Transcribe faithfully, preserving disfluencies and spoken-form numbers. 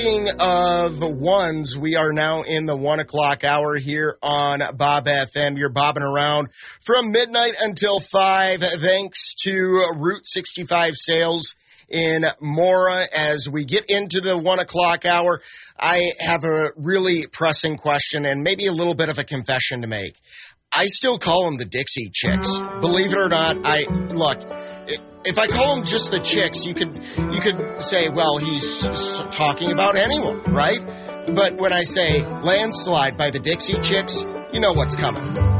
Speaking of ones, we are now in the one o'clock hour here on Bob F M. You're bobbing around from midnight until five, thanks to Route sixty-five Sales in Mora. As we get into the one o'clock hour, I have a really pressing question and maybe a little bit of a confession to make. I still call them the Dixie Chicks. Believe it or not, I look. If I call them just the Chicks, you could you could say, well, he's talking about anyone, right? But when I say Landslide by the Dixie Chicks, you know what's coming.